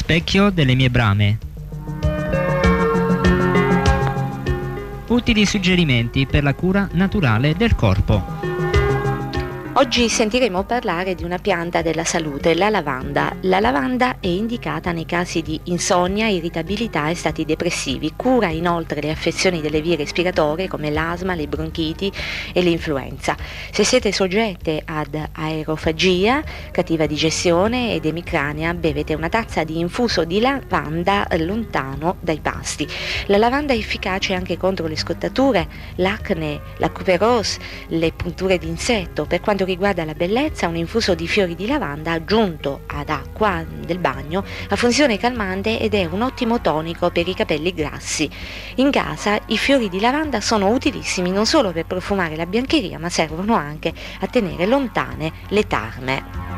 Specchio delle mie brame. Utili suggerimenti per la cura naturale del corpo. Oggi sentiremo parlare di una pianta della salute, la lavanda. La lavanda è indicata nei casi di insonnia, irritabilità e stati depressivi. Cura inoltre le affezioni delle vie respiratorie come l'asma, le bronchiti e l'influenza. Se siete soggette ad aerofagia, cattiva digestione ed emicrania, bevete una tazza di infuso di lavanda lontano dai pasti. La lavanda è efficace anche contro le scottature, l'acne, la cuperose, le punture d'insetto. Per quanto riguarda la bellezza, un infuso di fiori di lavanda aggiunto ad acqua del bagno ha funzione calmante ed è un ottimo tonico per i capelli grassi. In casa i fiori di lavanda sono utilissimi non solo per profumare la biancheria, ma servono anche a tenere lontane le tarme.